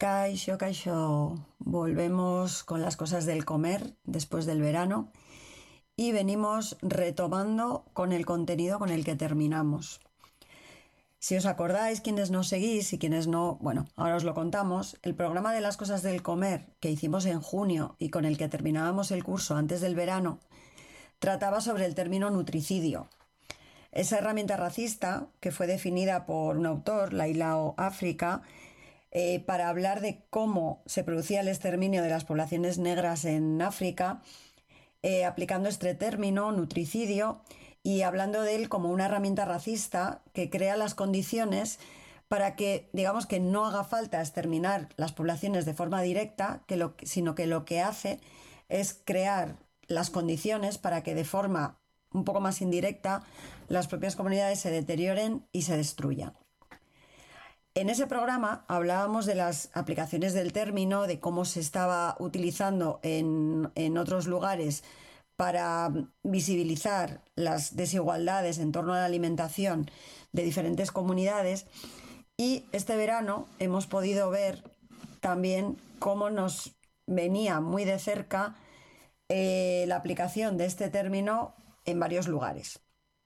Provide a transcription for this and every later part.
Kaixo, Kaixo, volvemos con las cosas del comer después del verano y venimos retomando con el contenido con el que terminamos. Si os acordáis, quienes nos seguís y quienes no, bueno, ahora os lo contamos, el programa de las cosas del comer que hicimos en junio y con el que terminábamos el curso antes del verano, trataba sobre el término nutricidio. Esa herramienta racista que fue definida por un autor, Lailao África, para hablar de cómo se producía el exterminio de las poblaciones negras en África, aplicando este término, nutricidio, y hablando de él como una herramienta racista que crea las condiciones para que, digamos, que no haga falta exterminar las poblaciones de forma directa, sino que lo que hace es crear las condiciones para que de forma un poco más indirecta las propias comunidades se deterioren y se destruyan. En ese programa hablábamos de las aplicaciones del término, de cómo se estaba utilizando en otros lugares para visibilizar las desigualdades en torno a la alimentación de diferentes comunidades, y este verano hemos podido ver también cómo nos venía muy de cerca la aplicación de este término en varios lugares.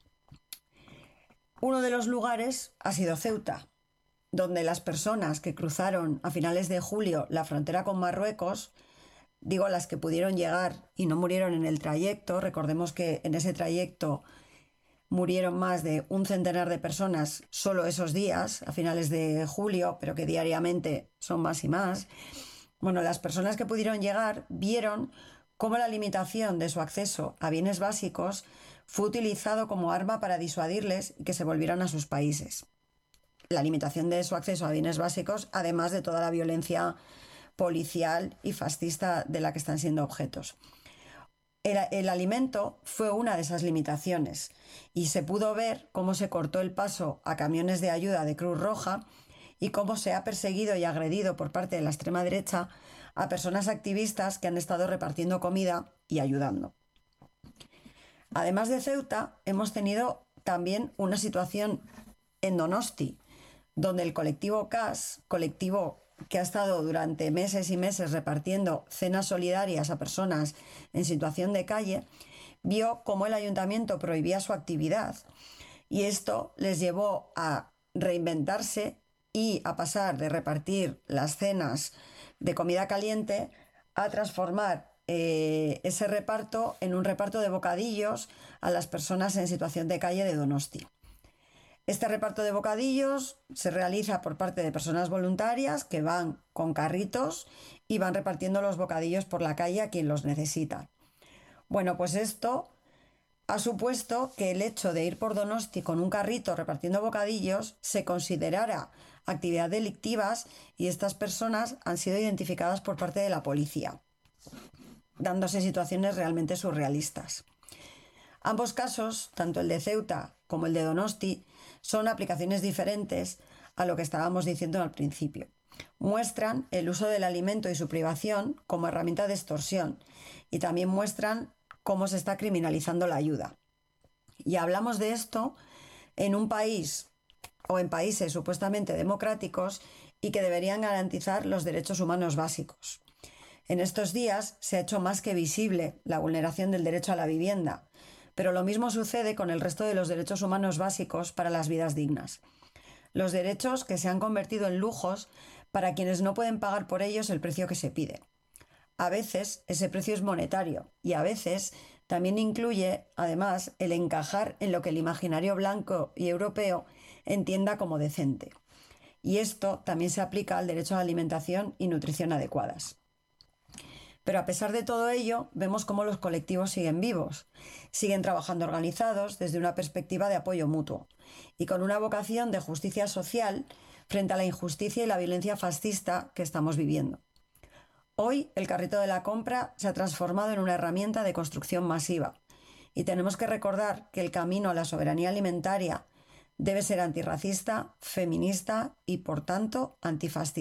Uno de los lugares ha sido Ceuta, donde las personas que cruzaron a finales de julio la frontera con Marruecos, digo las que pudieron llegar y no murieron en el trayecto, recordemos que en ese trayecto murieron más de 100 de personas solo esos días, a finales de julio, pero que diariamente son más y más. Bueno, las personas que pudieron llegar vieron cómo la limitación de su acceso a bienes básicos fue utilizado como arma para disuadirles y que se volvieran a sus países. La limitación de su acceso a bienes básicos, además de toda la violencia policial y fascista de la que están siendo objetos. El alimento fue una de esas limitaciones y se pudo ver cómo se cortó el paso a camiones de ayuda de Cruz Roja y cómo se ha perseguido y agredido por parte de la extrema derecha a personas activistas que han estado repartiendo comida y ayudando. Además de Ceuta, hemos tenido también una situación en Donosti, donde el colectivo CAS, colectivo que ha estado durante meses y meses repartiendo cenas solidarias a personas en situación de calle, vio cómo el ayuntamiento prohibía su actividad, y esto les llevó a reinventarse y a pasar de repartir las cenas de comida caliente a transformar ese reparto en un reparto de bocadillos a las personas en situación de calle de Donosti. Este reparto de bocadillos se realiza por parte de personas voluntarias que van con carritos y van repartiendo los bocadillos por la calle a quien los necesita. Bueno, pues esto ha supuesto que el hecho de ir por Donosti con un carrito repartiendo bocadillos se considerara actividad delictivas, y estas personas han sido identificadas por parte de la policía, dándose situaciones realmente surrealistas. Ambos casos, tanto el de Ceuta como el de Donosti, son aplicaciones diferentes a lo que estábamos diciendo al principio. Muestran el uso del alimento y su privación como herramienta de extorsión, y también muestran cómo se está criminalizando la ayuda. Y hablamos de esto en un país o en países supuestamente democráticos y que deberían garantizar los derechos humanos básicos. En estos días se ha hecho más que visible la vulneración del derecho a la vivienda, pero lo mismo sucede con el resto de los derechos humanos básicos para las vidas dignas. Los derechos que se han convertido en lujos para quienes no pueden pagar por ellos el precio que se pide. A veces ese precio es monetario y a veces también incluye, además, el encajar en lo que el imaginario blanco y europeo entienda como decente. Y esto también se aplica al derecho a la alimentación y nutrición adecuadas. Pero a pesar de todo ello, vemos cómo los colectivos siguen vivos, siguen trabajando organizados desde una perspectiva de apoyo mutuo y con una vocación de justicia social frente a la injusticia y la violencia fascista que estamos viviendo. Hoy el carrito de la compra se ha transformado en una herramienta de construcción masiva, y tenemos que recordar que el camino a la soberanía alimentaria debe ser antirracista, feminista y, por tanto, antifascista.